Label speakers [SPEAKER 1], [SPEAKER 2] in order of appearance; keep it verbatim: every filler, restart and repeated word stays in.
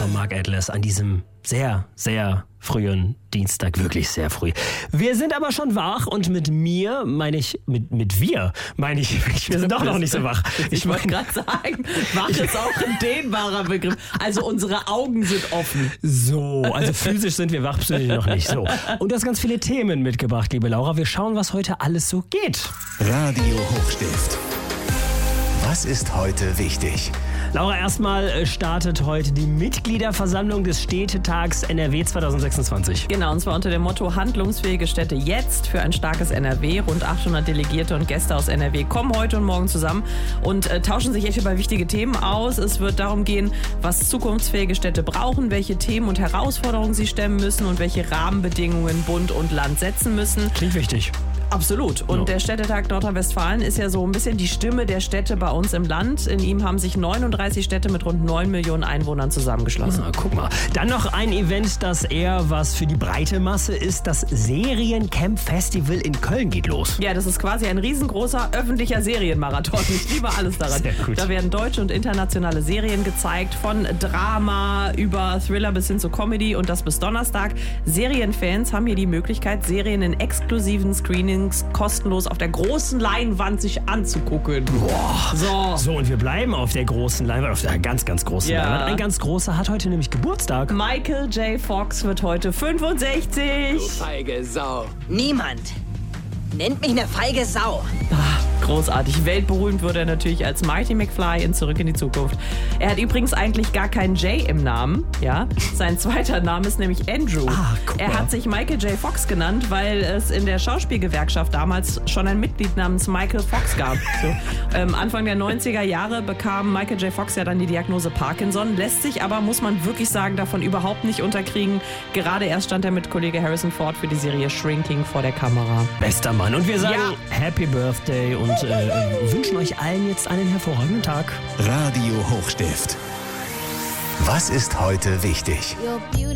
[SPEAKER 1] von Mark Atlas an diesem sehr, sehr frühen Dienstag. Wirklich sehr früh. Wir sind aber schon wach und mit mir meine ich, mit, mit wir meine ich, wir sind doch noch nicht so wach.
[SPEAKER 2] Ich wollte gerade sagen, wach ist auch ein dehnbarer Begriff. Also unsere Augen sind offen.
[SPEAKER 1] So, also physisch sind wir wach, psychisch noch nicht. So. Und du hast ganz viele Themen mitgebracht, liebe Laura. Wir schauen, was heute alles so geht.
[SPEAKER 3] Radio Hochstift. Was ist heute wichtig?
[SPEAKER 1] Laura, erstmal startet heute die Mitgliederversammlung des Städtetags N R W zwanzig sechsundzwanzig.
[SPEAKER 2] Genau, und zwar unter dem Motto Handlungsfähige Städte jetzt für ein starkes N R W. Rund achthundert Delegierte und Gäste aus N R W kommen heute und morgen zusammen und äh, tauschen sich echt über wichtige Themen aus. Es wird darum gehen, was zukunftsfähige Städte brauchen, welche Themen und Herausforderungen sie stemmen müssen und welche Rahmenbedingungen Bund und Land setzen müssen.
[SPEAKER 1] Klingt wichtig.
[SPEAKER 2] Absolut. Und
[SPEAKER 1] Ja.
[SPEAKER 2] der Städtetag Nordrhein-Westfalen ist ja so ein bisschen die Stimme der Städte bei uns im Land. In ihm haben sich neununddreißig Städte mit rund neun Millionen Einwohnern zusammengeschlossen.
[SPEAKER 1] Ah, guck mal. Dann noch ein Event, das eher was für die breite Masse ist. Das Seriencamp Festival in Köln geht los.
[SPEAKER 2] Ja, das ist quasi ein riesengroßer öffentlicher Serienmarathon. Ich liebe alles daran.
[SPEAKER 1] Sehr gut.
[SPEAKER 2] Da werden deutsche und internationale Serien gezeigt, von Drama über Thriller bis hin zu Comedy und das bis Donnerstag. Serienfans haben hier die Möglichkeit, Serien in exklusiven Screenings kostenlos auf der großen Leinwand sich anzugucken.
[SPEAKER 1] Boah.
[SPEAKER 2] So.
[SPEAKER 1] So, und wir bleiben auf der großen Leinwand, auf der ganz, ganz großen
[SPEAKER 2] Ja.
[SPEAKER 1] Leinwand. Ein ganz großer hat heute nämlich Geburtstag.
[SPEAKER 2] Michael J. Fox wird heute fünfundsechzig.
[SPEAKER 4] Feige Sau.
[SPEAKER 5] Niemand nennt mich eine feige Sau.
[SPEAKER 2] Großartig. Weltberühmt wurde er natürlich als Marty McFly in Zurück in die Zukunft. Er hat übrigens eigentlich gar keinen J im Namen. Ja? Sein zweiter Name ist nämlich Andrew.
[SPEAKER 1] Ah, guck
[SPEAKER 2] er
[SPEAKER 1] mal.
[SPEAKER 2] hat sich Michael J. Fox genannt, weil es in der Schauspielgewerkschaft damals schon ein Mitglied namens Michael Fox gab. So, ähm, Anfang der neunziger Jahre bekam Michael J. Fox ja dann die Diagnose Parkinson, lässt sich aber, muss man wirklich sagen, davon überhaupt nicht unterkriegen. Gerade erst stand er mit Kollege Harrison Ford für die Serie Shrinking vor der Kamera.
[SPEAKER 1] Bester Mann. Und wir sagen
[SPEAKER 2] Ja.
[SPEAKER 1] Happy Birthday und äh, wünschen euch allen jetzt einen hervorragenden Tag.
[SPEAKER 3] Radio Hochstift. Was ist heute wichtig?